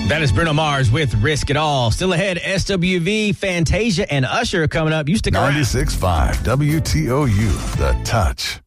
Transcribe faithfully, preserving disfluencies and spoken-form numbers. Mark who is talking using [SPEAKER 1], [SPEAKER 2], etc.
[SPEAKER 1] That is Bruno Mars with Risk It All. Still ahead, S W V, Fantasia, and Usher coming up. You stick around.
[SPEAKER 2] ninety-six point five W T O U, The Touch.